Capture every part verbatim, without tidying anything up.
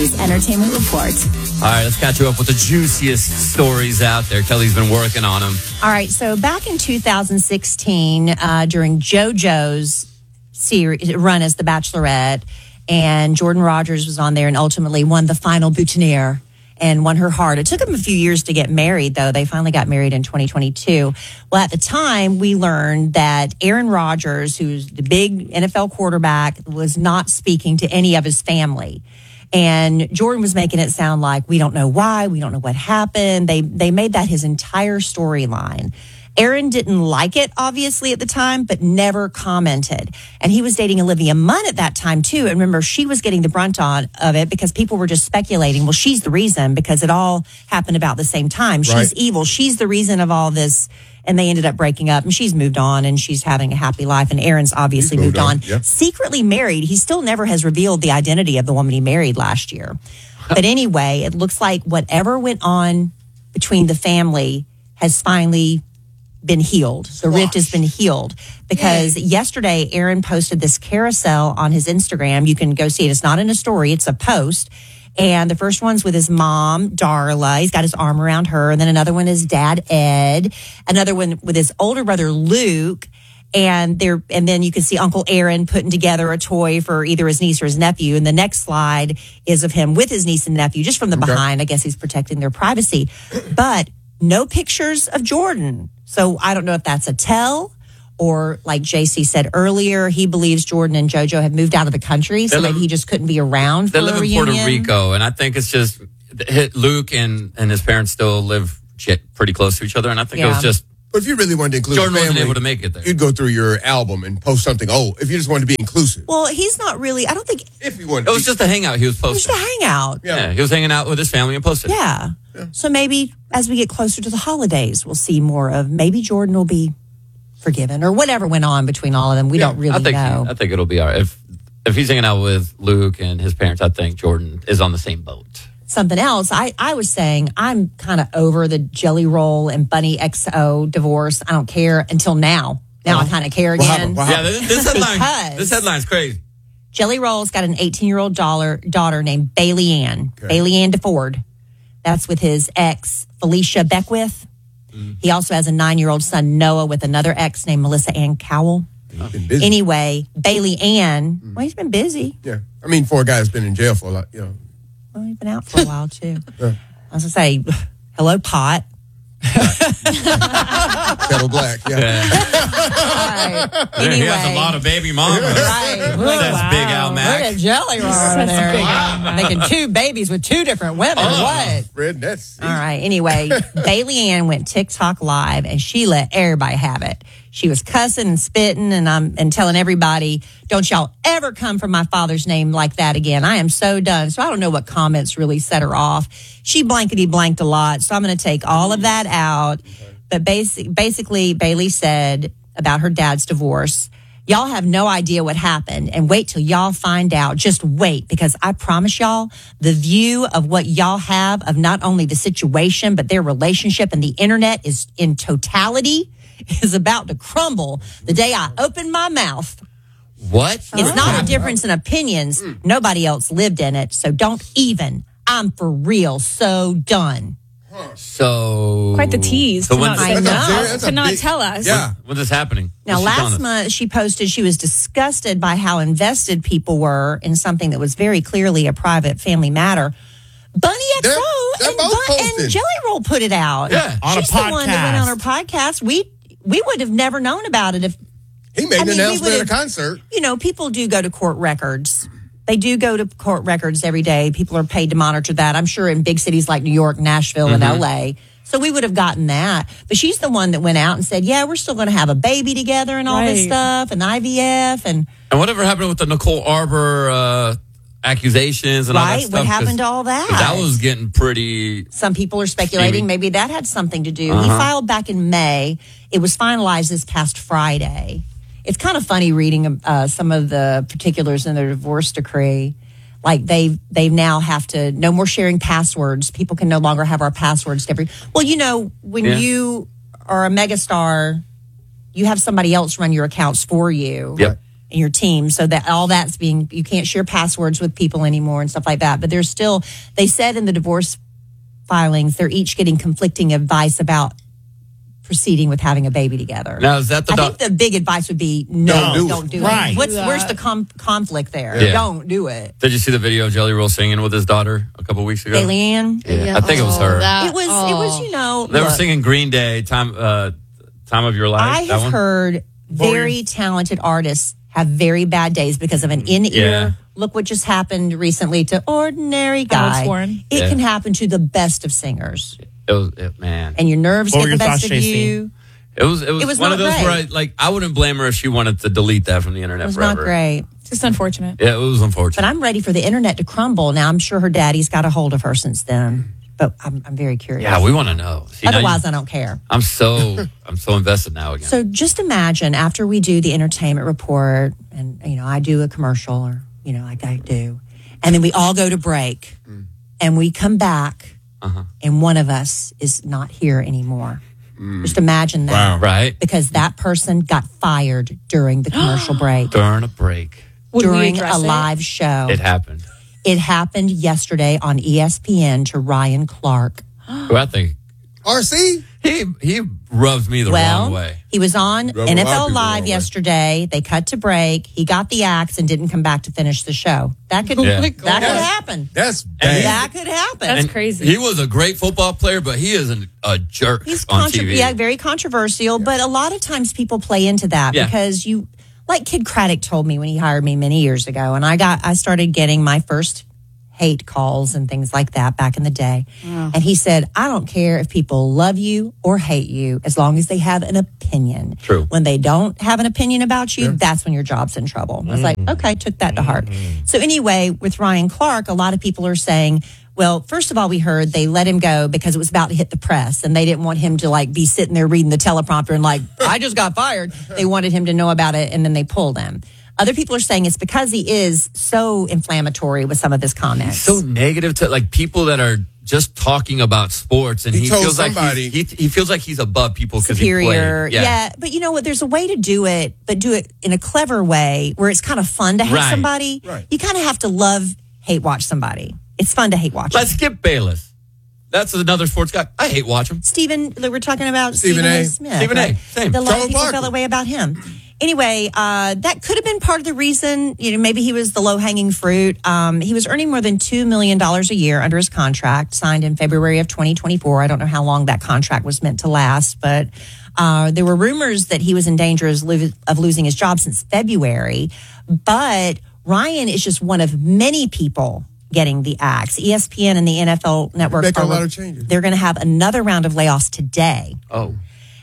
Kelly's Entertainment Report. All right, let's catch you up with the juiciest stories out there. Kelly's been working on them. All right, so back in two thousand sixteen, uh, during JoJo's series, run as The Bachelorette, and Jordan Rogers was on there and ultimately won the final boutonniere and won her heart. It took them a few years to get married, though. They finally got married in twenty twenty-two. Well, at the time, we learned that Aaron Rodgers, who's the big N F L quarterback, was not speaking to any of his family. And Jordan was making it sound like we don't know why, we don't know what happened. They they made that his entire storyline. Aaron didn't like it, obviously, at the time, but never commented. And he was dating Olivia Munn at that time, too. And remember, she was getting the brunt on of it because people were just speculating, well, she's the reason because it all happened about the same time. She's Right. evil. She's the reason of all this. And they ended up breaking up, and she's moved on, and she's having a happy life. And Aaron's obviously He's moved, moved on. on, yeah. Secretly married. He still never has revealed the identity of the woman he married last year. But anyway, it looks like whatever went on between the family has finally been healed. The rift has been healed because yesterday Aaron posted this carousel on his Instagram. You can go see it. It's not in a story. It's a post. And the first one's with his mom, Darla. He's got his arm around her. And then another one is dad, Ed. Another one with his older brother, Luke. And there, and then you can see Uncle Aaron putting together a toy for either his niece or his nephew. And the next slide is of him with his niece and nephew, just from the Okay. behind. I guess he's protecting their privacy. But no pictures of Jordan. So I don't know if that's a tell or, like J C said earlier, he believes Jordan and JoJo have moved out of the country, so They maybe live- he just couldn't be around for They live a in reunion. Puerto Rico, and I think it's just Luke and, and his parents still live pretty close to each other, and I think it Yeah. was just But if you really wanted to include Jordan the wasn't family, able to make it there. you'd go through your album and post something. Oh, if you just wanted to be inclusive. Well, he's not really, I don't think, If you wanted It was to just a hangout he was it's just posting. a hangout. Yeah. Yeah, he was hanging out with his family and posted. Yeah. So maybe as we get closer to the holidays, we'll see more of maybe Jordan will be forgiven or whatever went on between all of them. We Yeah, don't really I think know. I think it'll be all right. If if he's hanging out with Luke and his parents, I think Jordan is on the same boat. Something else, I, I was saying I'm kind of over the Jelly Roll and Bunny X O divorce. I don't care until now. Now I kind of care What again. happened? What Yeah, happened? this, this headline Because- this headline's crazy. Jelly Roll's got an eighteen-year-old daughter, daughter named Bailey Ann. Bailey Ann DeFord. That's with his ex, Felicia Beckwith. He also has a nine-year-old son, Noah, with another ex named Melissa Ann Cowell. I've been busy. Anyway, Bailey Ann, well, he's been busy. yeah. I mean, for a guy that's been in jail for a lot, you know. Well, he's been out for a while, too. I was going to say, hello, pot. Kettle black. Yeah. Right. Anyway. He has a lot of baby mamas. Right. That's Big Al Mac. Look at Jelly Roll over there. Making two babies with two different women. What? Fred, that's All right. Anyway, Bailey Ann went TikTok live and she let everybody have it. She was cussing and spitting and um and telling everybody, "Don't y'all ever come from my father's name like that again. I am so done." So I don't know what comments really set her off. She blankety blanked a lot, so I'm going to take all of that out. But basic, basically, Bailey said about her dad's divorce, "Y'all have no idea what happened, and wait till y'all find out. Just wait, because I promise y'all, the view of what y'all have of not only the situation, but their relationship and the internet is in totality is about to crumble the day I open my mouth." What? It's not a difference in opinions. Nobody else lived in it, so don't even. I'm for real, so done. So Quite the tease So to when not, I say- know. That's a to not big- tell us. Yeah. when's this happening? Now, What's she telling last us? month, she posted she was disgusted by how invested people were in something that was very clearly a private family matter. Bunny X They're- O they're and, both Bun- posting. and Jelly Roll put it out. Yeah, on a She's the one that went on her podcast. We we would have never known about it if, He made I an mean, we announcement at a would've- concert. you know, people do go to court records. They do go to court records every day. People are paid to monitor that. I'm sure in big cities like New York, Nashville, and L A. So we would have gotten that. But she's the one that went out and said, yeah, we're still going to have a baby together and all this Right. stuff and I V F and And whatever happened with the Nicole Arbor uh, accusations and all that right. stuff? What 'Cause- happened to all that? 'cause That was getting pretty. Some people are speculating Steamy. maybe that had something to do. He Uh-huh. filed back in May. It was finalized this past Friday. It's kind of funny reading uh, some of the particulars in their divorce decree. Like they they now have to no more sharing passwords. People can no longer have our passwords to every. Well, you know, when Yeah. you are a megastar, you have somebody else run your accounts for you. Yep. and your team. So that all that's being, you can't share passwords with people anymore and stuff like that. But there's still, they said in the divorce filings, they're each getting conflicting advice about proceeding with having a baby together. Now, is that the I doc- think the big advice would be no, Don't do it. don't do it. Right. What's, Yeah. where's the com- conflict there? Yeah. Don't do it. Did you see the video of Jelly Roll singing with his daughter a couple weeks ago? Leanne, Yeah, I think it was her. that- it was, it was, you know, They were look, singing Green Day, time, uh, time of your life. I that have one? heard very talented artists have very bad days because of an in-ear. Yeah. Look what just happened recently to Ordinary Guy. Alex Warren. It Yeah. can happen to the best of singers. It was, it, man. And your nerves What get were the your best thoughts, of J C? you. It was, it was, It was one not of those great. where I, like, I wouldn't blame her if she wanted to delete that from the internet It was forever. not great. It's just unfortunate. Yeah, it was unfortunate. But I'm ready for the internet to crumble. Now, I'm sure her daddy's got a hold of her since then. But I'm, I'm very curious. yeah, we want to know. See, now you- Otherwise, I don't care. I'm so, I'm so invested now again. So just imagine after we do the entertainment report and, you know, I do a commercial or, you know, like I do, and then we all go to break and we come back Uh-huh. and one of us is not here anymore. Just imagine that. Wow. Right? Because that person got fired during the commercial break, During a break. Would we during address a it? live show. It happened. It happened yesterday on E S P N to Ryan Clark. Who I think R C? he he rubs me the Well, wrong way. he was on Rubbed a N lot F of L people the wrong Live way. yesterday. They cut to break. He got the axe and didn't come back to finish the show. That could Yeah. my that God. could happen. That's And bad. That could happen. That's And crazy. He was a great football player, but he is an, a jerk He's on contra- T V. yeah, very controversial, but a lot of times people play into that Yeah. because you, like Kid Craddock told me when he hired me many years ago, and I got, I started getting my first hate calls and things like that back in the day. And he said, I don't care if people love you or hate you as long as they have an opinion. True. When they don't have an opinion about you, that's when your job's in trouble. I was like, okay, took that to heart. So anyway, with Ryan Clark, a lot of people are saying, well, first of all, we heard they let him go because it was about to hit the press and they didn't want him to like be sitting there reading the teleprompter and like, I just got fired. They wanted him to know about it and then they pulled him. Other people are saying it's because he is so inflammatory with some of his comments. so negative to like people that are just talking about sports, and He he, told feels somebody- like he's, he he feels like he's above people because he superior. played. Yeah. But you know what? There's a way to do it, but do it in a clever way where it's kind of fun to hate Right. somebody. Right. You kind of have to love, hate watch somebody. It's fun to hate watch. Let's skip Bayless. That's another sports guy. I hate watch him. Stephen, we're talking about Stephen Stephen, A. A. Smith. Stephen A. right? Same. The, a lot Charles of people Barkley. felt that way about him. Anyway, uh, that could have been part of the reason. You know, maybe he was the low hanging fruit. Um, he was earning more than two million dollars a year under his contract, signed in February of twenty twenty-four. I don't know how long that contract was meant to last, but uh, there were rumors that he was in danger of lo- of losing his job since February. But Ryan is just one of many people getting the axe. E S P N and the N F L Network Making a are- lot of changes. They're going to have another round of layoffs today. Oh,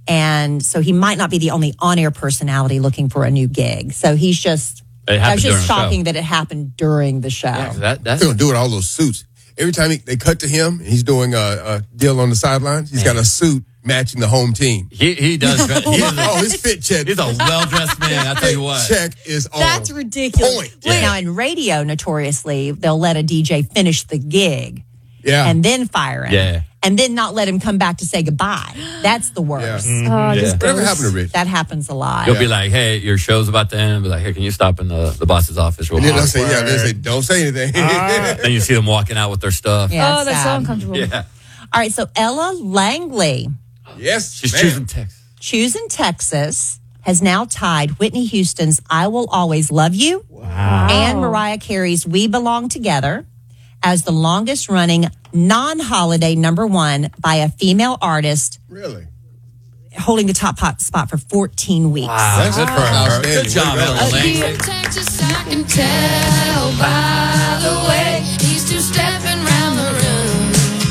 And so he might not be the only on-air personality looking for a new gig. So he's just, It that happened was during just the show. shocking that it happened during the show. yeah, that that's They're gonna do it all those suits. Every time he, they cut to him, he's doing a, a deal on the sidelines. He's got a suit matching the home team. he he does. He is Oh, a, his fit check. he's a well dressed man. I tell you what. Check is on. That's ridiculous. point. Wait, Yeah. Now, in radio, notoriously, they'll let a D J finish the gig Yeah. and then fire him. Yeah. And then not let him come back to say goodbye. That's the worst. Oh, Yeah. just Whatever ghosts. happened to Rich? That happens a lot. You'll be like, hey, your show's about to end. Be like, hey, can you stop in the, the boss's office real And then they'll quick? say, yeah, they'll say, don't say anything. Then you see them walking out with their stuff. Yeah, Oh, it's that's so sad. uncomfortable. Yeah. All right, so Ella Langley, yes, She's ma'am. choosing Texas. choosing Texas, has now tied Whitney Houston's I Will Always Love You and Mariah Carey's We Belong Together as the longest running non-holiday number one by a female artist, Really? holding the top pot spot for fourteen weeks. Wow, good for her. Outstanding. Good job, Way to go. Ella Langley. Here in Texas, I can tell by the way he's two-stepping round the room.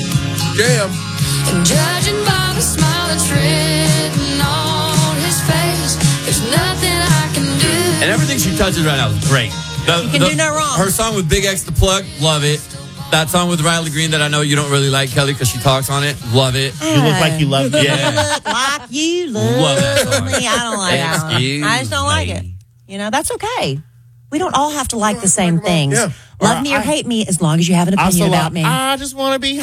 Jam. And judging by the smile that's written on his face, there's nothing I can do. And everything she touches right now is great. The, You can do no wrong. Her song with Big X The Plug, love it. That song with Riley Green that I know you don't really like, Kelly, because she talks on it, love it. You look like you love me. Yeah. Look like you love, Love that song. me. I don't like that one. Excuse I just don't like me. it. You know, that's okay. We don't all have to like the same things. Yeah. Love me or I- hate me as long as you have an Also, opinion like, about me. I just want to be hurt.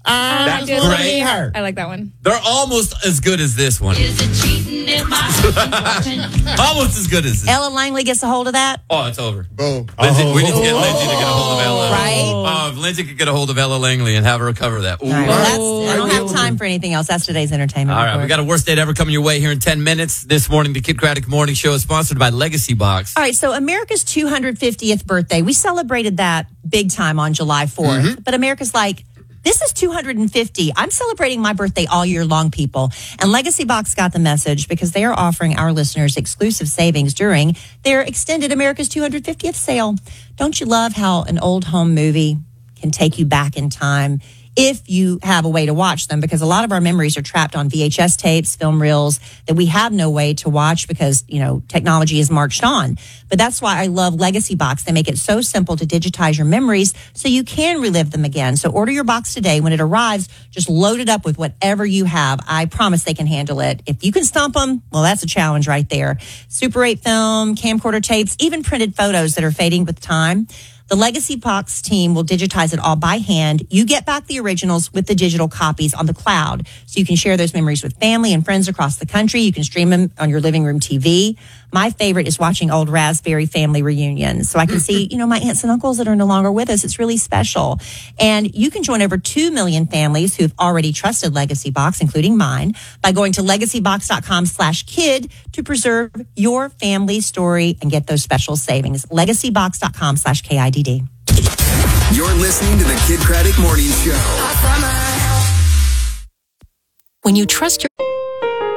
I That's just great. her. I like that one. They're almost as good as this one. Is it cheating if my Almost as good as this. Ella Langley gets a hold of that. Oh, it's over. Boom. Lindsay, we need to Oh. get Lindsay to get a hold of Ella. Right? Oh, if Lindsay could get a hold of Ella Langley and have her cover that. Ooh. All right, well, that's, Oh. I don't have time for anything else. That's today's entertainment. All right, report. we got a worst date ever coming your way here in ten minutes. This morning, the Kid Craddock Morning Show is sponsored by Legacy Box. All right, so America's two hundred fiftieth birthday, we celebrated that big time on July fourth. Mm-hmm. But America's like, this is two hundred fifty. I'm celebrating my birthday all year long, people. And Legacy Box got the message because they are offering our listeners exclusive savings during their extended America's two hundred fiftieth sale. Don't you love how an old home movie can take you back in time if you have a way to watch them? Because a lot of our memories are trapped on V H S tapes, film reels that we have no way to watch because, you know, technology has marched on. But that's why I love Legacy Box. They make it so simple to digitize your memories so you can relive them again. So order your box today. When it arrives, just load it up with whatever you have. I promise they can handle it. If you can stump them, well, that's a challenge right there. Super eight film, camcorder tapes, even printed photos that are fading with time. The Legacy Box team will digitize it all by hand. You get back the originals with the digital copies on the cloud. So you can share those memories with family and friends across the country. You can stream them on your living room T V. My favorite is watching old Raspberry family reunions. So I can see, you know, my aunts and uncles that are no longer with us. It's really special. And you can join over two million families who've already trusted Legacy Box, including mine, by going to legacybox.com slash kid to preserve your family story and get those special savings. Legacybox.com slash K I D D. You're listening to the Kid Craddock Morning Show. summer. When you trust your